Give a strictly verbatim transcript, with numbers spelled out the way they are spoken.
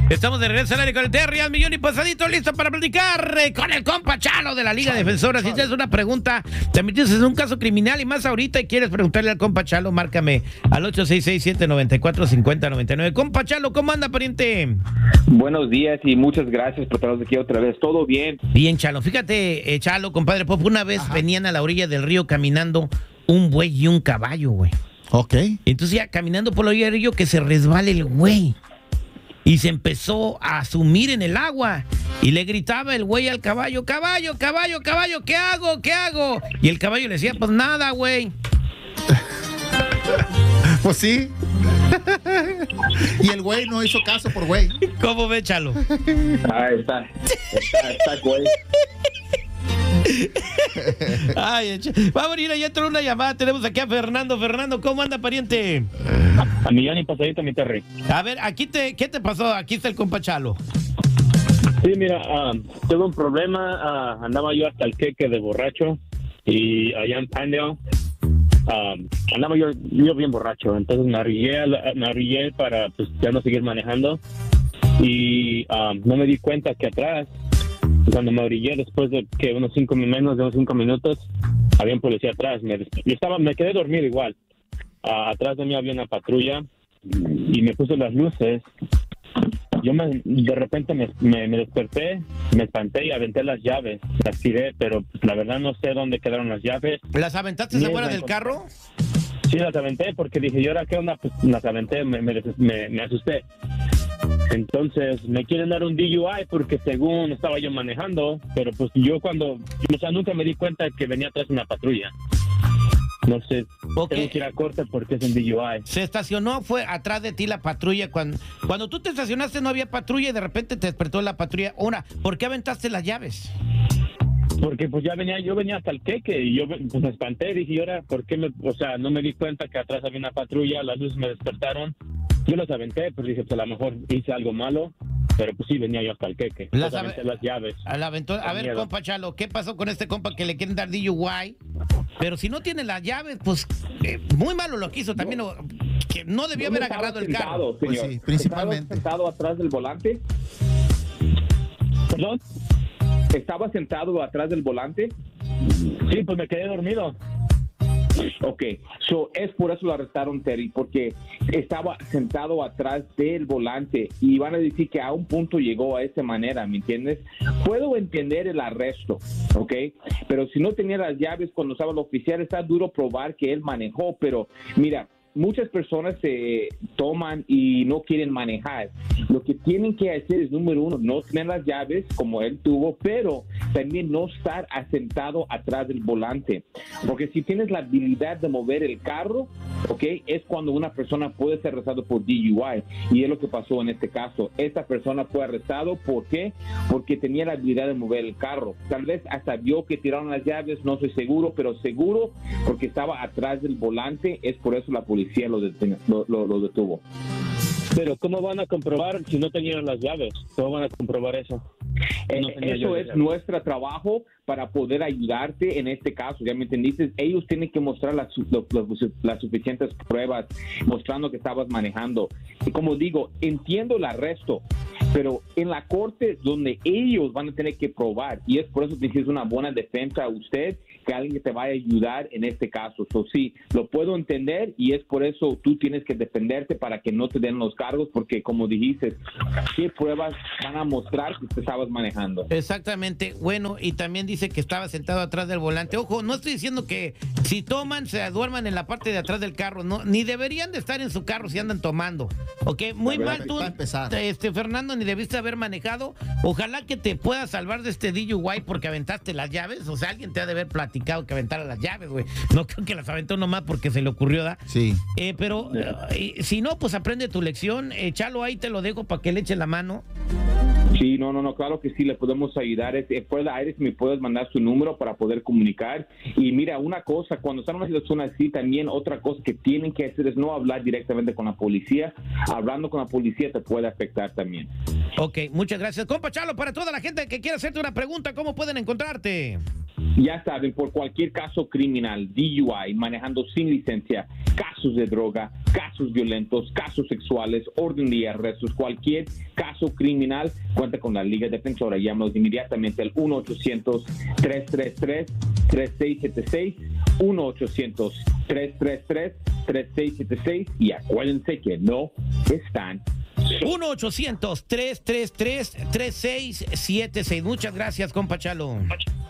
Estamos de regreso al aire con el Terry al millón y pasadito, listo para platicar eh, con el compa Chalo de la Liga Chale, Defensora. Chale. Si tienes una pregunta, te metiste en un caso criminal y más ahorita y quieres preguntarle al compa Chalo, márcame al ocho seis seis, siete nueve cuatro, cinco cero nueve nueve. Compa Chalo, ¿cómo anda, pariente? Buenos días y muchas gracias por estar aquí otra vez. ¿Todo bien? Bien, Chalo. Fíjate, eh, Chalo, compadre Pop, una vez Ajá. venían a la orilla del río caminando un buey y un caballo, güey. Ok. Entonces ya caminando por la orilla del río que se resbala el güey. Y se empezó a sumir en el agua. Y le gritaba el güey al caballo, caballo, caballo, caballo, ¿qué hago? ¿Qué hago? Y el caballo le decía, pues nada, güey. Pues sí. Y el güey no hizo caso por güey. ¿Cómo ve, Chalo? Ah, está, está, está güey. Ay, vamos a ir allá a una llamada. Tenemos aquí a Fernando. Fernando, ¿cómo anda, pariente? A millón y pasadito, mi Terry. A ver, aquí te, ¿qué te pasó? Aquí está el compa Chalo. Sí, mira, uh, tuve un problema. Uh, andaba yo hasta el queque de borracho. Y allá en Pandale, um, andaba yo, yo bien borracho. Entonces me arrillé, me arrillé para pues, ya no seguir manejando. Y um, no me di cuenta que atrás, cuando me orillé, después de que unos cinco menos de unos cinco minutos, había un policía atrás. Me, yo estaba, me quedé dormido igual. Uh, atrás de mí había una patrulla y me puse las luces. Yo me, de repente me, me, me desperté, me espanté y aventé las llaves. Las tiré, pero pues, la verdad no sé dónde quedaron las llaves. ¿Las aventaste afuera del carro? Sí, las aventé porque dije, ¿y ahora qué onda? Pues las aventé, me, me, me, me asusté. Entonces me quieren dar un D U I porque según estaba yo manejando, pero pues yo cuando, o sea, nunca me di cuenta que venía atrás una patrulla. No sé, okay. Tengo que ir a corte porque es un D U I. Se estacionó, fue atrás de ti la patrulla. Cuando, cuando tú te estacionaste no había patrulla y de repente te despertó la patrulla. Ahora, ¿por qué aventaste las llaves? Porque pues ya venía, yo venía hasta el queque y yo pues, me espanté, dije, ¿y ahora por qué me, o sea, no me di cuenta que atrás había una patrulla, las luces me despertaron? Yo las aventé, pues dije, pues a lo mejor hice algo malo, pero pues sí, venía yo hasta el queque. Las pues, aventé las llaves. A, la aventó, a ver, miedo. Compa Chalo, ¿qué pasó con este compa que le quieren dar D U I? Pero si no tiene las llaves, pues eh, muy malo lo que hizo también, no, que no debió haber agarrado el carro. Pues sí, principalmente. ¿Estaba sentado atrás del volante? ¿Perdón? ¿Estaba sentado atrás del volante? Sí, pues me quedé dormido. Ok, so es por eso lo arrestaron, Terry, porque estaba sentado atrás del volante y van a decir que a un punto llegó a esa manera, ¿me entiendes? Puedo entender el arresto, ok, pero si no tenía las llaves cuando estaba el oficial, está duro probar que él manejó, pero mira, muchas personas se toman y no quieren manejar. Lo que tienen que hacer es, número uno, no tener las llaves como él tuvo, pero también no estar asentado atrás del volante. Porque si tienes la habilidad de mover el carro, ¿ok? Es cuando una persona puede ser arrestado por D U I. Y es lo que pasó en este caso. Esta persona fue arrestado, ¿por qué? Porque tenía la habilidad de mover el carro. Tal vez hasta vio que tiraron las llaves, no estoy seguro, pero seguro porque estaba atrás del volante, es por eso la policía Lo, deten- lo, lo, lo detuvo. Pero ¿cómo van a comprobar si no tenían las llaves? ¿Cómo van a comprobar eso? No eh, eso es nuestro trabajo para poder ayudarte en este caso, ¿ya me entendiste? Ellos tienen que mostrar las, las, las suficientes pruebas mostrando que estabas manejando. Y como digo, entiendo el arresto, pero en la corte es donde ellos van a tener que probar, y es por eso que es una buena defensa a usted, que alguien que te vaya a ayudar en este caso. So, sí, lo puedo entender y es por eso tú tienes que defenderte para que no te den los cargos, porque como dijiste, ¿qué pruebas van a mostrar que te estabas manejando? Exactamente. Bueno, y también dice que estaba sentado atrás del volante. Ojo, no estoy diciendo que si toman se duerman en la parte de atrás del carro, no, ni deberían de estar en su carro si andan tomando. Ok, muy mal tú, este Fernando, ni debiste haber manejado. Ojalá que te puedas salvar de este D U I porque aventaste las llaves. O sea, alguien te ha de haber platicado que aventara las llaves, güey. No creo que las aventó nomás porque se le ocurrió, ¿da? Sí. Eh, pero eh, si no, pues aprende tu lección. Échalo ahí, te lo dejo para que le eche la mano. Sí, no, no, no, claro que sí, le podemos ayudar. Es, fuera de aire, si me puedes mandar su número para poder comunicar. Y mira, una cosa, cuando están en una situación así, también otra cosa que tienen que hacer es no hablar directamente con la policía. Hablando con la policía te puede afectar también. Ok, muchas gracias. Compa Chalo, para toda la gente que quiera hacerte una pregunta, ¿cómo pueden encontrarte? Ya saben, por cualquier caso criminal, D U I, manejando sin licencia, casos de droga, casos violentos, casos sexuales, orden de arrestos, cualquier caso criminal, cuenta con la Liga Defensora. Llámanos inmediatamente al uno ochocientos, tres tres tres, tres seis siete seis, uno ochocientos, tres tres tres, tres seis siete seis, y acuérdense que no están uno ochocientos, tres tres tres, tres seis siete seis. Muchas gracias, compa Chalo.